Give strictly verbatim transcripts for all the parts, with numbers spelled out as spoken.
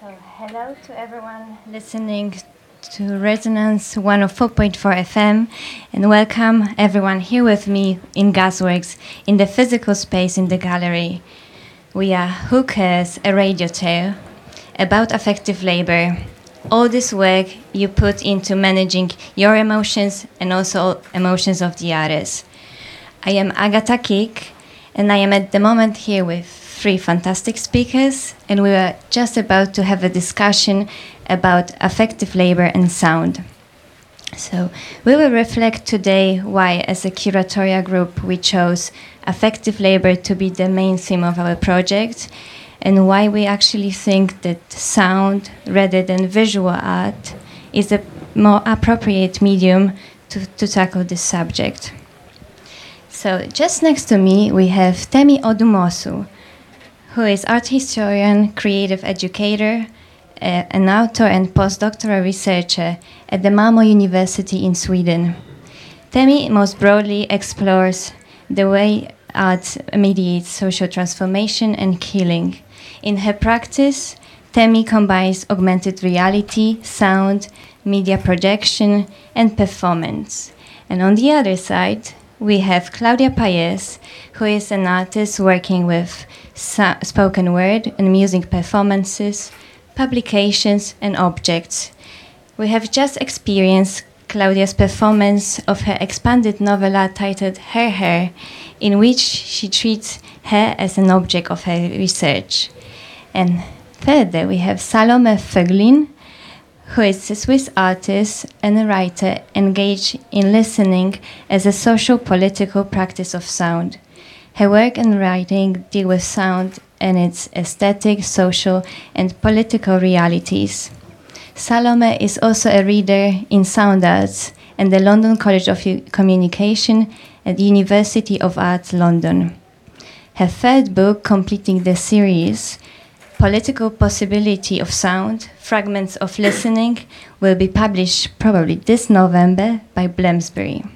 So, hello to everyone listening to Resonance one oh four point four F M, and welcome everyone here with me in Gasworks, in the physical space in the gallery. We are Who Cares, a radio tale about affective labor. All this work you put into managing your emotions and also emotions of the others. I am Agata Kik, and I am at the moment here with three fantastic speakers, and we were just about to have a discussion about affective labor and sound. So we will reflect today why, as a curatorial group, we chose affective labor to be the main theme of our project, and why we actually think that sound, rather than visual art, is a more appropriate medium to, to tackle this subject. So just next to me, we have Temi Odumosu, who is art historian, creative educator, uh, an author and postdoctoral researcher at the Malmö University in Sweden. Temi most broadly explores the way art mediates social transformation and healing. In her practice, Temi combines augmented reality, sound, media projection, and performance. And on the other side, we have Claudia Paez, who is an artist working with so- spoken word and music performances, publications, and objects. We have just experienced Claudia's performance of her expanded novella titled Her Hair, in which she treats hair as an object of her research. And further, we have Salome Föglin, who is a Swiss artist and a writer engaged in listening as a social-political practice of sound. Her work and writing deal with sound and its aesthetic, social, and political realities. Salome is also a reader in sound arts at the London College of Communication at the University of Arts, London. Her third book, completing the series, Political Possibility of Sound, Fragments of Listening, will be published probably this November by Bloomsbury.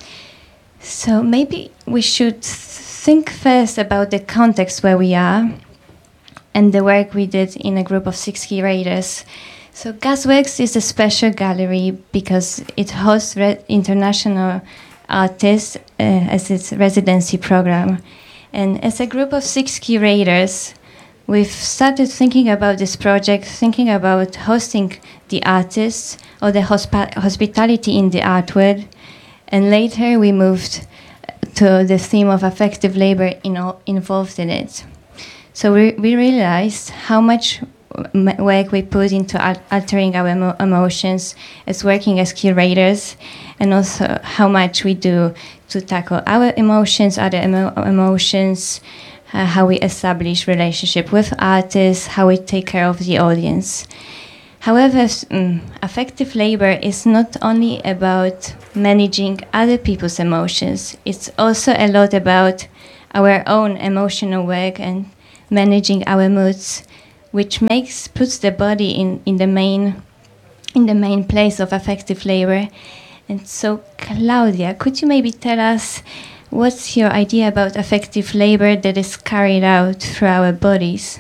So maybe we should think first about the context where we are and the work we did in a group of six curators. So Gasworks is a special gallery because it hosts re- international artists uh, as its residency program. And as a group of six curators, we've started thinking about this project, thinking about hosting the artists or the hosp- hospitality in the art world. And later we moved to the theme of affective labor in all, involved in it. So we, we realized how much m- work we put into al- altering our emo- emotions as working as curators, and also how much we do to tackle our emotions, other emo- emotions, Uh, how we establish relationship with artists, how we take care of the audience. However, um, affective labor is not only about managing other people's emotions, it's also a lot about our own emotional work and managing our moods, which makes puts the body in, in the main in the main place of affective labor. And so, Claudia, could you maybe tell us what's your idea about affective labor that is carried out through our bodies?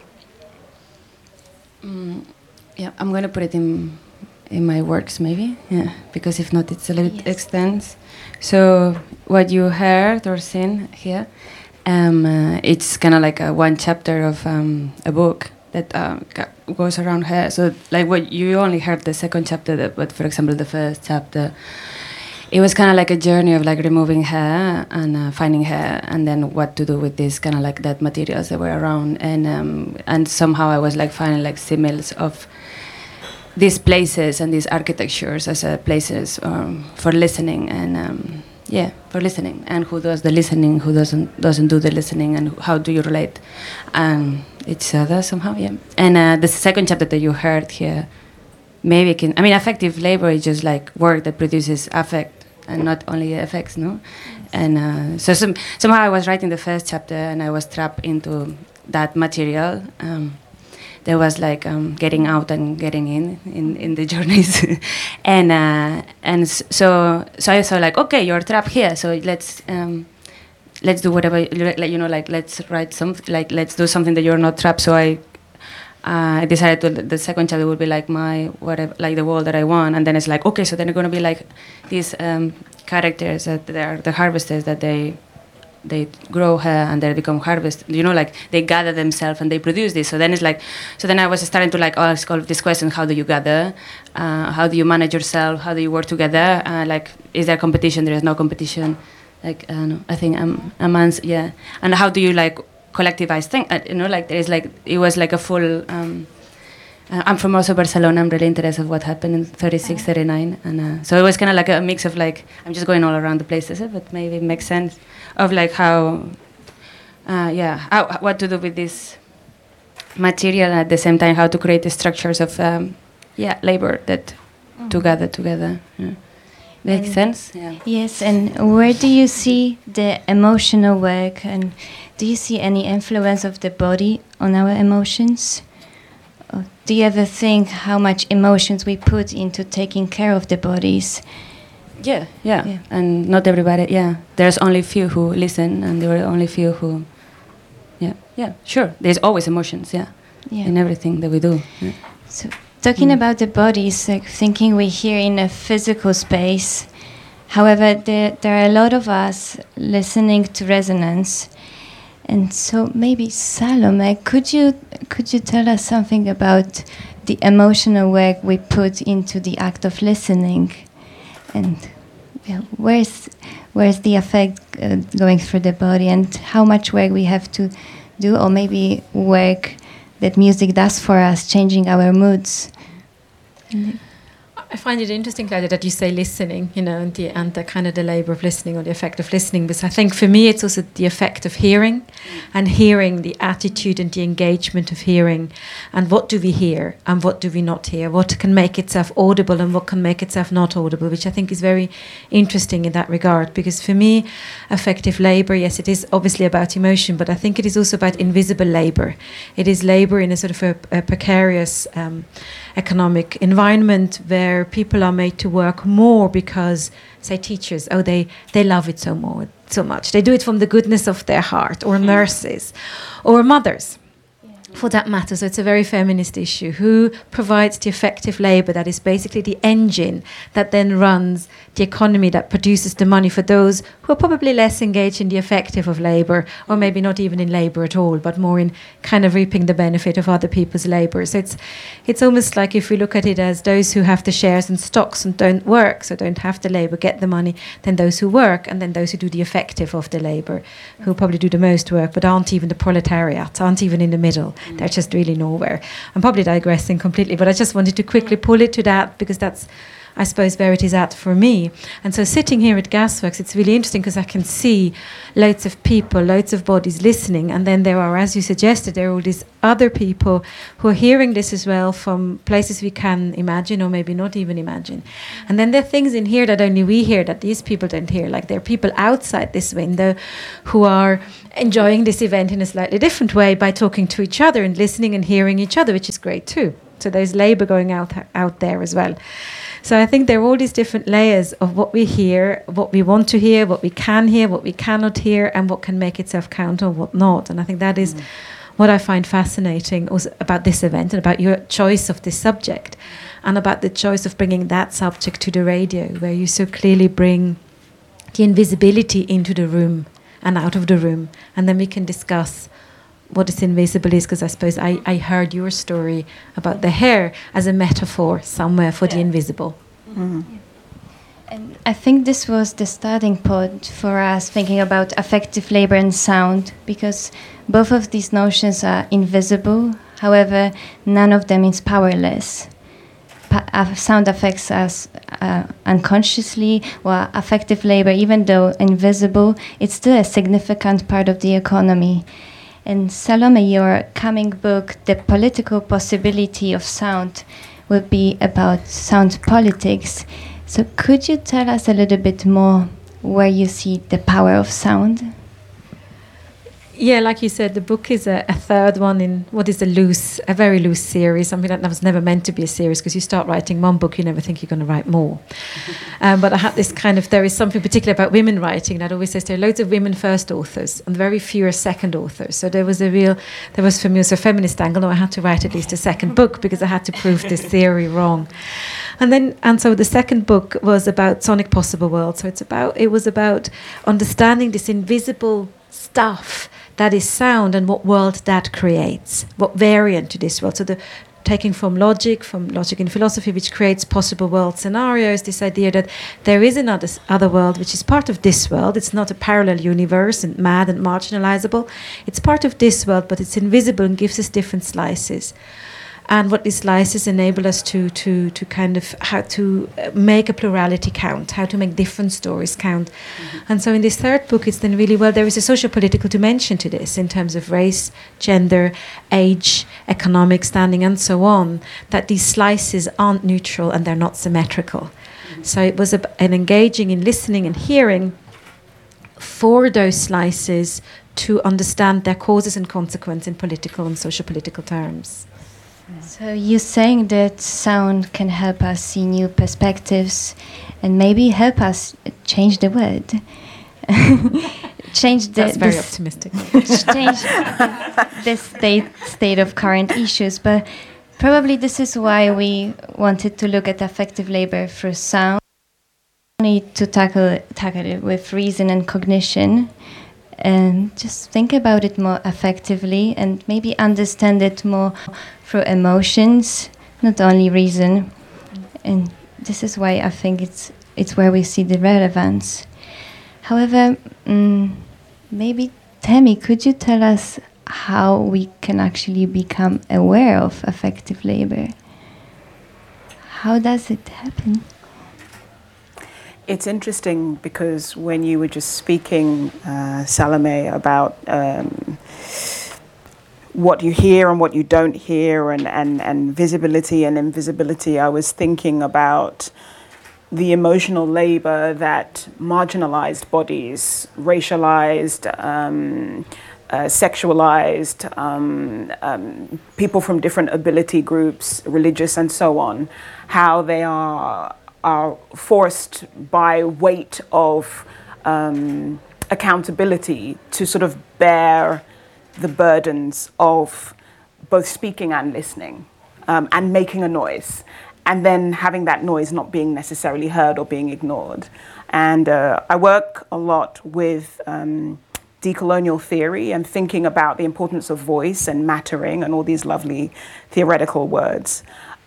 Mm, yeah, I'm going to put it in in my works, maybe, yeah, because if not, it's a little yes. extensive. So what you heard or seen here, um, uh, it's kind of like a one chapter of um, a book that uh, goes around hair. So like what you only heard the second chapter, that, but for example, the first chapter, it was kind of like a journey of like removing hair and uh, finding hair, and then what to do with this kind of like that materials that were around, and um, and somehow I was like finding like symbols of these places and these architectures as uh, places um, for listening, and um, yeah, for listening, and who does the listening, who doesn't doesn't do the listening, and how do you relate um, each other somehow, yeah. And uh, the second chapter that you heard here, maybe can I mean affective labor is just like work that produces affect and not only effects, no? Yes. And uh, so some, somehow I was writing the first chapter and I was trapped into that material. Um, there was like um, getting out and getting in in, in the journeys. and uh, and so so I saw like, okay, you're trapped here, so let's um, let's do whatever, like, you know, like let's write something, like let's do something that you're not trapped. So I uh, I decided to, the second chapter would be like my whatever, like the world that I want, and then it's like okay, so then it's gonna be like these um, characters that they are the harvesters that they they grow her and they become harvest. You know, like they gather themselves and they produce this. So then it's like, so then I was starting to like ask all of these questions: how do you gather? Uh, how do you manage yourself? How do you work together? Uh, like, is there competition? There is no competition. Like, uh, no, I think I'm a man's yeah. And how do you like collectivize things? Uh, you know, like there is like it was like a full. Um, uh, I'm from also Barcelona. I'm really interested in what happened in thirty-six, thirty-nine, and uh, so it was kind of like a mix of like I'm just going all around the places, but maybe it makes sense of like how, uh, yeah, how, what to do with this material, and at the same time how to create the structures of, um, yeah, labor that mm. together together. Yeah. Makes and sense? Yeah. Yes, and where do you see the emotional work, and do you see any influence of the body on our emotions? Or do you ever think how much emotions we put into taking care of the bodies? Yeah, yeah, yeah. And not everybody, yeah. There's only few who listen, and there are only few who, yeah, yeah, sure. There's always emotions, yeah, yeah. in everything that we do. Yeah. So. Talking mm. about the bodies, like thinking we're here in a physical space. However, there, there are a lot of us listening to Resonance. And so maybe, Salome, could you, could you tell us something about the emotional work we put into the act of listening? And yeah, where's, where's the effect uh, going through the body, and how much work we have to do, or maybe work that music does for us, changing our moods. I find it interesting, Claudia, that you say listening, you know, and the, and the kind of the labor of listening or the effect of listening. Because I think for me, it's also the effect of hearing, mm. and hearing, the attitude and the engagement of hearing, and what do we hear and what do we not hear? What can make itself audible and what can make itself not audible? Which I think is very interesting in that regard. Because for me, effective labor, yes, it is obviously about emotion, but I think it is also about invisible labor. It is labor in a sort of a, a precarious um, economic environment where people are made to work more because, say, teachers, oh, they, they love it so more, so much. They do it from the goodness of their heart, or nurses, or mothers, yeah. for that matter. So it's a very feminist issue. Who provides the effective labor that is basically the engine that then runs the economy, that produces the money for those who are probably less engaged in the effective of labor, or maybe not even in labor at all, but more in kind of reaping the benefit of other people's labor. So it's it's almost like if we look at it as those who have the shares and stocks and don't work, so don't have the labor, get the money, then those who work, and then those who do the effective of the labor, who probably do the most work, but aren't even the proletariat, aren't even in the middle. Mm. They're just really nowhere. I'm probably digressing completely, but I just wanted to quickly pull it to that, because that's, I suppose, where it is at for me. And so sitting here at Gasworks, it's really interesting because I can see loads of people, loads of bodies listening, and then there are, as you suggested, there are all these other people who are hearing this as well from places we can imagine or maybe not even imagine. And then there are things in here that only we hear, that these people don't hear. Like there are people outside this window who are enjoying this event in a slightly different way by talking to each other and listening and hearing each other, which is great too. So there's labor going out out there as well. So I think there are all these different layers of what we hear, what we want to hear, what we can hear, what we cannot hear, and what can make itself count or what not. And I think that is mm. what I find fascinating also about this event, and about your choice of this subject, and about the choice of bringing that subject to the radio, where you so clearly bring the invisibility into the room and out of the room. And then we can discuss what is invisible is, because I suppose I, I heard your story about the hair as a metaphor somewhere for yeah. the invisible. Mm-hmm. Yeah. And I think this was the starting point for us thinking about affective labor and sound, because both of these notions are invisible. However, none of them is powerless. Pa- uh, sound affects us uh, unconsciously, while affective labor, even though invisible, it's still a significant part of the economy. And Salome, your coming book, The Political Possibility of Sound, will be about sound politics. So could you tell us a little bit more where you see the power of sound? Yeah, like you said, the book is a, a third one in what is a loose, a very loose series. I mean, that was never meant to be a series, because you start writing one book, you never think you're going to write more. um, but I had this kind of, there is something particular about women writing. And I'd always say there are loads of women first authors and very few are second authors. So there was a real, there was for me also a feminist angle. No, I had to write at least a second book because I had to prove this theory wrong. And then, and so the second book was about Sonic Possible World. So it's about, it was about understanding this invisible stuff that is sound and what world that creates, what variant to this world. So the taking from logic, from logic in philosophy, which creates possible world scenarios, this idea that there is another other world which is part of this world. It's not a parallel universe and mad and marginalizable. It's part of this world, but it's invisible and gives us different slices. And what these slices enable us to to to kind of how to make a plurality count, how to make different stories count. Mm-hmm. And so in this third book, it's then really, well, there is a socio-political dimension to this in terms of race, gender, age, economic standing, and so on, that these slices aren't neutral and they're not symmetrical. Mm-hmm. So it was a, an engaging in listening and hearing for those slices to understand their causes and consequences in political and socio-political terms. So you're saying that sound can help us see new perspectives and maybe help us change the world. change the That's very optimistic. change the state state of current issues. But probably this is why we wanted to look at affective labor through sound. We need to tackle tackle it with reason and cognition. And just think about it more effectively and maybe understand it more through emotions, not only reason. And this is why I think it's it's where we see the relevance. However, um, maybe, Tammy, could you tell us how we can actually become aware of affective labor? How does it happen? It's interesting because when you were just speaking, uh, Salome, about um, what you hear and what you don't hear and, and, and visibility and invisibility, I was thinking about the emotional labor that marginalized bodies, racialized, um, uh, sexualized, um, um, people from different ability groups, religious and so on, how they are are forced by weight of um, accountability to sort of bear the burdens of both speaking and listening um, and making a noise, and then having that noise not being necessarily heard or being ignored. And uh, I work a lot with um, decolonial theory and thinking about the importance of voice and mattering and all these lovely theoretical words.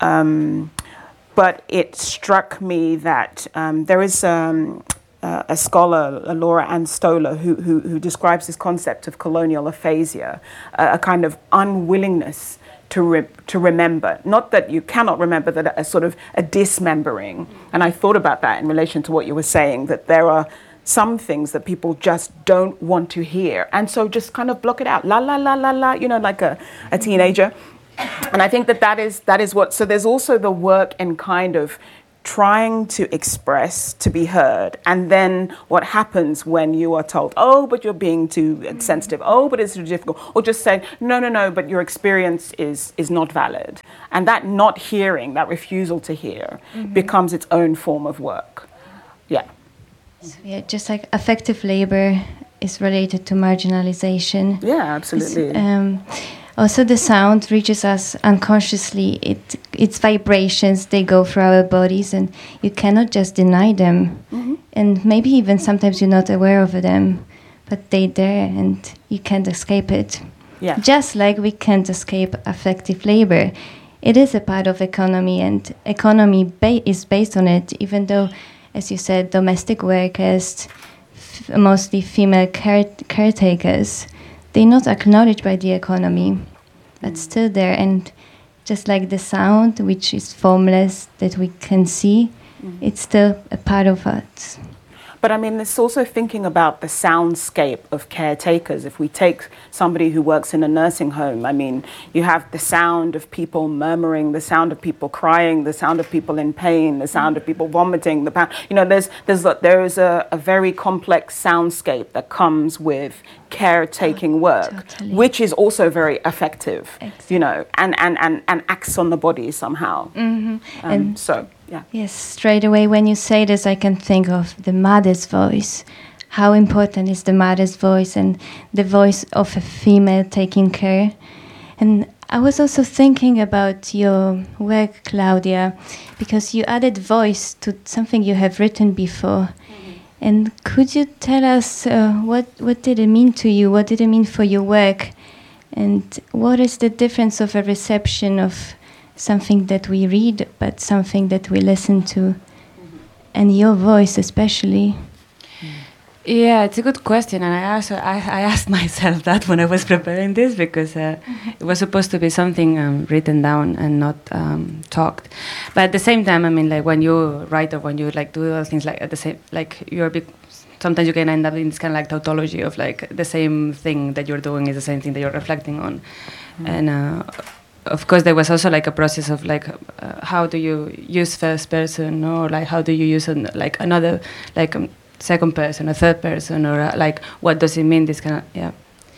Um, But it struck me that um, there is um, uh, a scholar, Laura Ann Stoller, who, who, who describes this concept of colonial aphasia, uh, a kind of unwillingness to re- to remember. Not that you cannot remember, that a, a sort of a dismembering. And I thought about that in relation to what you were saying, that there are some things that people just don't want to hear. And so just kind of block it out. La, la, la, la, la, you know, like a, a teenager. And I think that that is, that is what, so there's also the work in kind of trying to express, to be heard, and then what happens when you are told, oh, but you're being too sensitive, oh, but it's too difficult, or just saying, no, no, no, but your experience is is not valid. And that not hearing, that refusal to hear, mm-hmm. becomes its own form of work. Yeah. So, yeah, just like affective labor is related to marginalization. Yeah, absolutely. Um, Also, the sound reaches us unconsciously. It, its vibrations, they go through our bodies, and you cannot just deny them. Mm-hmm. And maybe even sometimes you're not aware of them, but they're there, and you can't escape it. Yeah. Just like we can't escape affective labor. It is a part of economy, and economy ba- is based on it, even though, as you said, domestic workers, f- mostly female care- caretakers, they're not acknowledged by the economy, but mm. still there. And just like the sound, which is formless, that we can see, mm. it's still a part of us. But I mean, it's also thinking about the soundscape of caretakers. If we take somebody who works in a nursing home, I mean, you have the sound of people murmuring, the sound of people crying, the sound of people in pain, the sound of people vomiting. The pa- you know, there's there's there is a, a very complex soundscape that comes with caretaking work, Totally. which is also very effective. Exactly. You know, and and and and acts on the body somehow. Mm-hmm. Um, And so yeah. yes, straight away when you say this, I can think of the mother's voice. How important is the mother's voice and the voice of a female taking care? And I was also thinking about your work, Claudia, because you added voice to something you have written before. And could you tell us uh, what what did it mean to you? What did it mean for your work? And what is the difference of a reception of something that we read, but something that we listen to, and your voice especially? Yeah, it's a good question, and I also I, I asked myself that when I was preparing this, because uh, it was supposed to be something um, written down and not um, talked. But at the same time, I mean, like when you write or when you like do other things, like at the same, like you're a big. Sometimes you can end up in this kind of like tautology of like the same thing that you're doing is the same thing that you're reflecting on, mm. and. Uh, Of course, there was also like a process of like, uh, how do you use first person, or like how do you use an, like another, like um, second person, or third person, or uh, like what does it mean? This kind of yeah,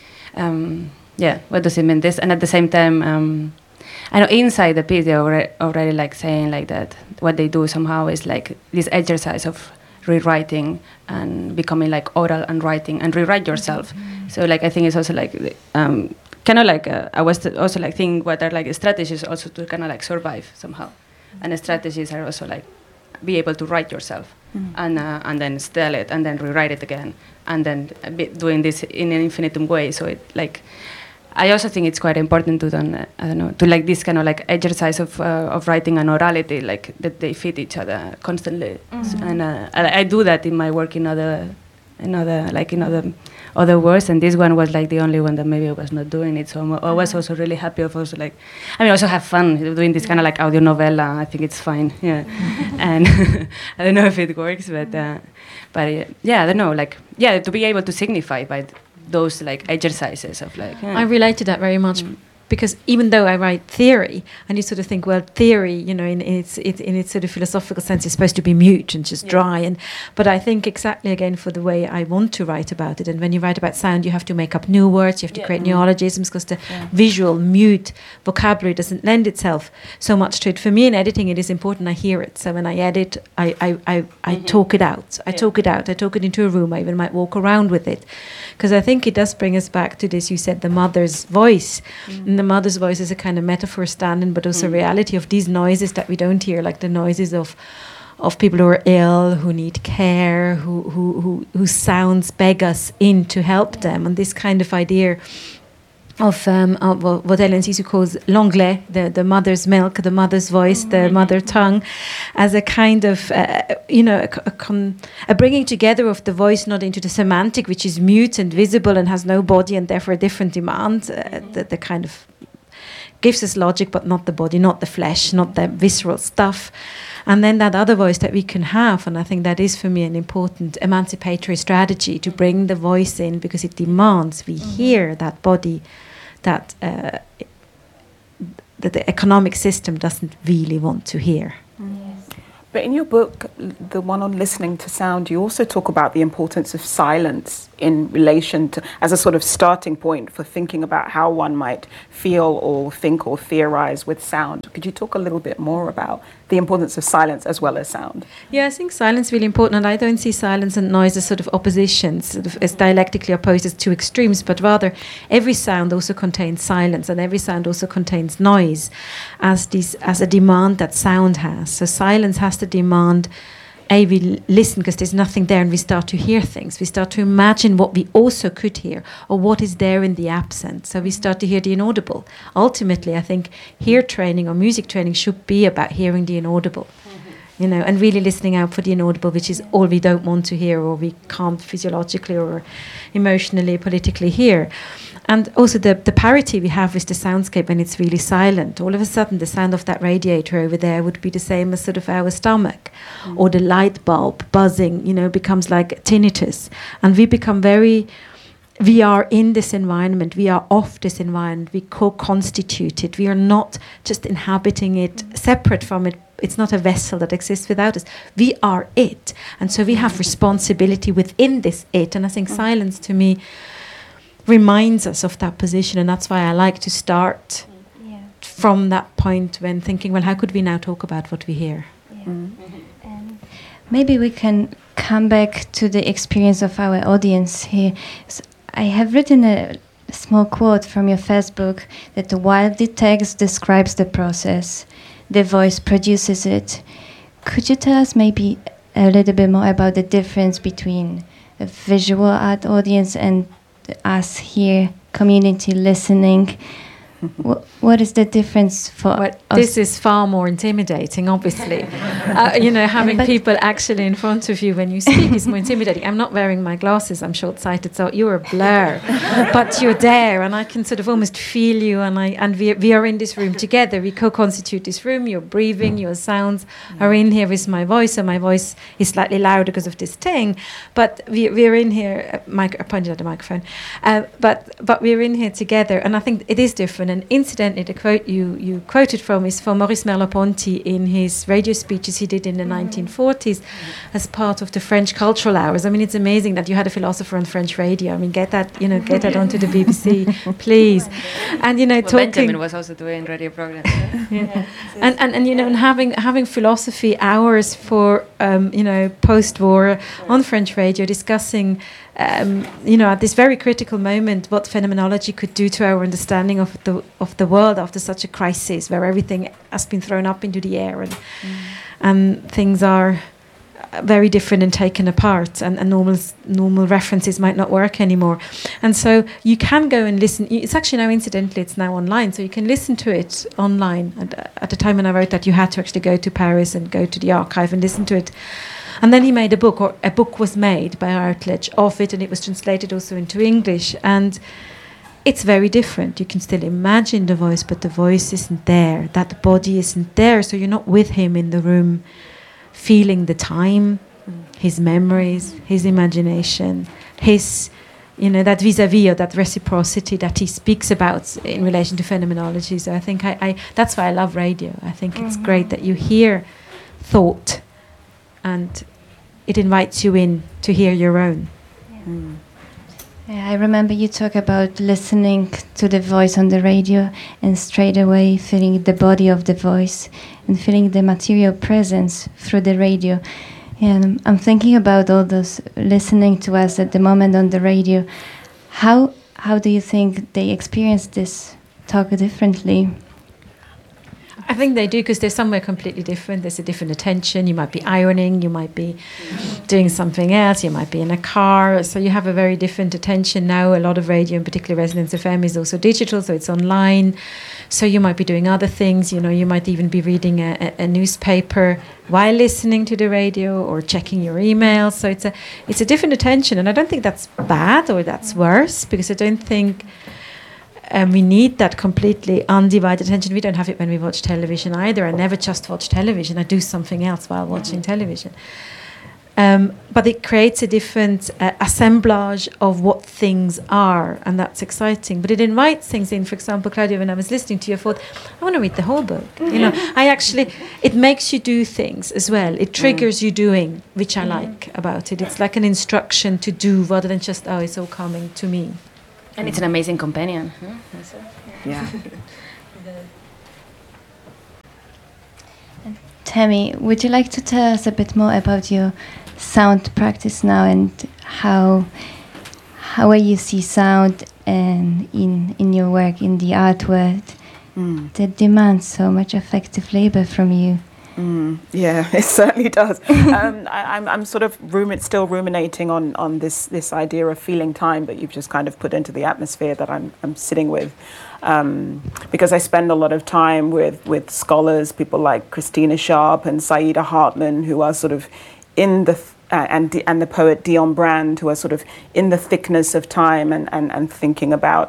um, yeah. What does it mean? This, and at the same time, um, I know inside the piece they're already, already like saying like that. What they do somehow is like this exercise of rewriting and becoming like oral and writing and rewrite yourself. Mm-hmm. So like I think it's also like. Um, Kind of like uh, I was also like thinking what are like strategies also to kind of like survive somehow, mm-hmm. and the strategies are also like be able to write yourself, mm-hmm. and uh, and then tell it and then rewrite it again, and then be doing this in an infinitum way. So it like I also think it's quite important to then uh, I don't know to like this kind of like exercise of uh, of writing and orality, like that they fit each other constantly, mm-hmm. and uh, I, I do that in my work in other in other like in other. other words, and this one was like the only one that maybe I was not doing it, so I was also really happy of also like I mean also have fun doing this kind of like audio novella. I think it's fine, yeah. And I don't know if it works, but uh, but uh, yeah, I don't know, like yeah, to be able to signify by th- those like exercises of like yeah. I relate to that very much. Mm. Because even though I write theory, and you sort of think, well, theory, you know, in, in its it, in its sort of philosophical sense, is supposed to be mute and just dry. Yeah. And but I think exactly again for the way I want to write about it. And when you write about sound, you have to make up new words, you have to yeah. create mm. neologisms, because the yeah. visual mute vocabulary doesn't lend itself so much to it. For me, in editing, it is important I hear it. So when I edit, I I I, I mm-hmm. talk it out. I yeah. talk it out. I talk it into a room. I even might walk around with it, because I think it does bring us back to this. You said the mother's voice. Mm. The mother's voice is a kind of metaphor stand-in, but also mm. reality of these noises that we don't hear, like the noises of of people who are ill, who need care, who who who whose sounds beg us in to help yeah. them, and this kind of idea of um, of what Hélène Cixous calls l'anglais, the the mother's milk, the mother's voice, mm. the mother tongue, as a kind of uh, you know a, a, com- a bringing together of the voice not into the semantic, which is mute and visible and has no body and therefore a different demand, uh, mm. the, the kind of gives us logic, but not the body, not the flesh, not the visceral stuff. And then that other voice that we can have, and I think that is for me an important emancipatory strategy to bring the voice in, because it demands we mm-hmm. hear that body that, uh, that the economic system doesn't really want to hear. Mm. But in your book, the one on listening to sound, you also talk about the importance of silence in relation to, as a sort of starting point for thinking about how one might feel or think or theorize with sound. Could you talk a little bit more about the importance of silence as well as sound? Yeah, I think silence is really important, and I don't see silence and noise as sort of oppositions, sort of as dialectically opposed as two extremes, but rather every sound also contains silence, and every sound also contains noise as this as a demand that sound has. So silence has to demand, A, we listen because there's nothing there, and we start to hear things. We start to imagine what we also could hear, or what is there in the absent. So we start to hear the inaudible. Ultimately, I think hear training or music training should be about hearing the inaudible, mm-hmm. you know, and really listening out for the inaudible, which is all we don't want to hear, or we can't physiologically or emotionally, politically hear. and also the, the parity we have with the soundscape when it's really silent. All of a sudden, the sound of that radiator over there would be the same as sort of our stomach, mm. or the light bulb buzzing, you know, becomes like tinnitus. And we become very, we are in this environment, we are of this environment, we co-constitute it, we are not just inhabiting it, separate from it. It's not a vessel that exists without us. We are it. And so we have responsibility within this it. And I think mm. silence to me reminds us of that position. And that's why I like to start yeah. from that point when thinking, well, how could we now talk about what we hear? Yeah. Mm. And maybe we can come back to the experience of our audience here. So I have written a small quote from your Facebook that while the text describes the process, the voice produces it. Could you tell us maybe a little bit more about the difference between a visual art audience and us here, community listening? Wh- what is the difference for well, us? This is far more intimidating, obviously. uh, you know, having but people actually in front of you when you speak is more intimidating. I'm not wearing my glasses, I'm short-sighted, so you're a blur. But you're there, and I can sort of almost feel you, and I and we, we are in this room together. We co-constitute this room. Your breathing, your sounds are in here with my voice, and my voice is slightly louder because of this thing. But we, we're in here, uh, mic- I pointed at the microphone, uh, but, but we're in here together, and I think it is different. And incidentally, the quote you, you quoted from is from Maurice Merleau-Ponty in his radio speeches he did in the mm-hmm. nineteen forties mm-hmm. as part of the French Cultural Hours. I mean, it's amazing that you had a philosopher on French radio. I mean, get that, you know, get that onto the B B C, please. And you know, well, talking. Benjamin was also doing radio programs. Yeah. yeah. And, and and you know, and having having philosophy hours for um, you know, post-war on French radio, discussing. Um, you know, at this very critical moment, what phenomenology could do to our understanding of the of the world after such a crisis, where everything has been thrown up into the air, and mm. and things are very different and taken apart, and, and normal normal references might not work anymore. And so you can go and listen. It's actually now, incidentally, it's now online, so you can listen to it online. And uh, at the time when I wrote that, you had to actually go to Paris and go to the archive and listen to it. And then he made a book, or a book was made by Routledge of it, and it was translated also into English. And it's very different. You can still imagine the voice, but the voice isn't there. That body isn't there, so you're not with him in the room, feeling the time, his memories, his imagination, his, you know, that vis-a-vis or that reciprocity that he speaks about in relation to phenomenology. So I think I, I that's why I love radio. I think mm-hmm. it's great that you hear thought, and it invites you in to hear your own. Yeah. Mm. Yeah, I remember you talk about listening to the voice on the radio and straight away feeling the body of the voice and feeling the material presence through the radio. And I'm thinking about all those listening to us at the moment on the radio. How how do you think they experience this talk differently? I think they do, because they're somewhere completely different. There's a different attention. You might be ironing, you might be doing something else, you might be in a car. So you have a very different attention now. A lot of radio, in particular Resonance F M, is also digital, so it's online. So you might be doing other things. You know, you might even be reading a, a, a newspaper while listening to the radio, or checking your emails. So it's a it's a different attention, and I don't think that's bad or that's worse, because I don't think. Um, we need that completely undivided attention. We don't have it when we watch television either. I never just watch television. I do something else while watching television. Um, but it creates a different uh, assemblage of what things are, and that's exciting. But it invites things in. For example, Claudia, when I was listening to you, I thought, I want to read the whole book. You know, I actually, it makes you do things as well. It triggers you doing, which I like about it. It's like an instruction to do rather than just, oh, it's all coming to me. And it's an amazing companion. Huh? Yeah. Tammy, would you like to tell us a bit more about your sound practice now, and how how you see sound and in in your work in the art world mm. that demands so much affective labor from you? Mm, yeah, it certainly does. um, I, I'm, I'm sort of rumin- still ruminating on, on this, this idea of feeling time that you've just kind of put into the atmosphere that I'm, I'm sitting with. Um, because I spend a lot of time with, with scholars, people like Christina Sharp and Saida Hartman, who are sort of in the, th- uh, and, and the poet Dion Brand, who are sort of in the thickness of time and, and, and thinking about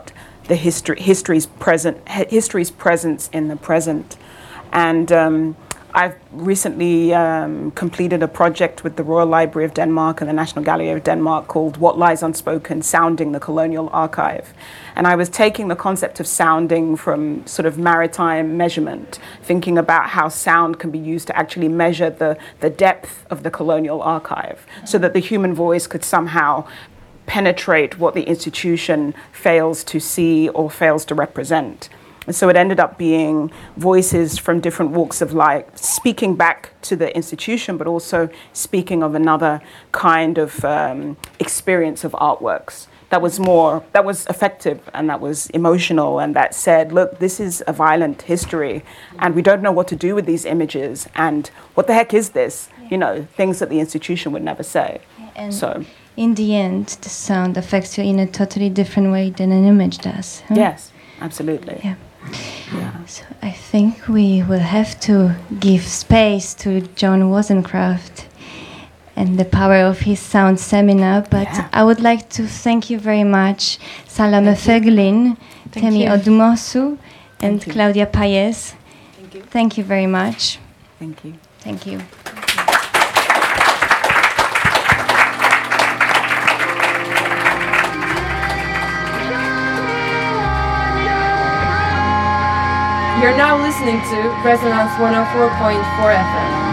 the history, history's present, history's presence in the present. And um, I've recently um, completed a project with the Royal Library of Denmark and the National Gallery of Denmark called What Lies Unspoken, Sounding the Colonial Archive. And I was taking the concept of sounding from sort of maritime measurement, thinking about how sound can be used to actually measure the, the depth of the colonial archive, so that the human voice could somehow penetrate what the institution fails to see or fails to represent. And so it ended up being voices from different walks of life, speaking back to the institution, but also speaking of another kind of um, experience of artworks that was more, that was effective and that was emotional and that said, look, this is a violent history and we don't know what to do with these images and what the heck is this? Yeah. You know, things that the institution would never say. And so in the end, the sound affects you in a totally different way than an image does. Huh? Yes, absolutely. Yeah. Yeah. So I think we will have to give space to John Wozencraft and the power of his sound seminar, but yeah. I would like to thank you very much, Salome Föglin, Temi Odumosu, and Thank Claudia Paez. Thank you. Thank you very much. Thank you. Thank you. You're now listening to Resonance one oh four point four F M.